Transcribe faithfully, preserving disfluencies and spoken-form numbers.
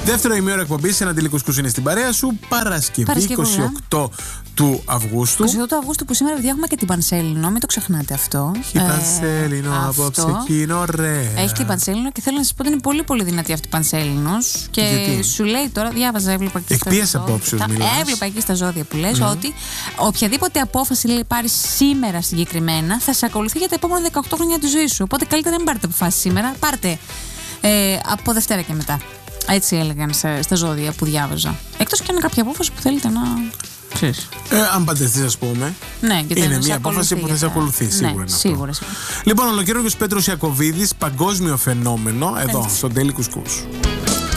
Δεύτερο ημίωρο εκπομπής, ένα τελικό σκους είναι στην παρέα σου. Παρασκευή, Παρασκευή, είκοσι οκτώ του Αυγούστου. είκοσι οκτώ του Αυγούστου, που σήμερα παιδιά έχουμε και την Πανσέλινο, μην το ξεχνάτε αυτό. Έχει Πανσέλινο ε, απόψε και είναι ωραία. Έχει την Πανσέλινο και θέλω να σας πω ότι είναι πολύ πολύ δυνατή αυτή η Πανσέλινος. Και γιατί? Σου λέει τώρα, διάβαζα, έβλεπα εκεί στα εκπίεση απόψεως μιλάς. Έβλεπα εκεί στα ζώδια που λες Mm. ότι οποιαδήποτε απόφαση λέει, πάρεις σήμερα συγκεκριμένα θα σε ακολουθεί για τα επόμενα δεκαοκτώ χρόνια της ζωής σου. Οπότε καλύτερα να μην πάρετε αποφάσεις σήμερα, πάρτε ε, από Δευτέρα και μετά. Έτσι έλεγαν στα, στα ζώδια που διάβαζα. Εκτός και αν είναι κάποια απόφαση που θέλετε να. Ξέρεις. Ε, αν παντρευτείς, ας πούμε. Ναι, και είναι μια απόφαση που θα σε ακολουθεί σίγουρα. Ναι, σίγουρα, σίγουρα. Λοιπόν, ολοκλήρωνος Πέτρος Ιακωβίδης, παγκόσμιο φαινόμενο, εδώ, στον Daily Couscous.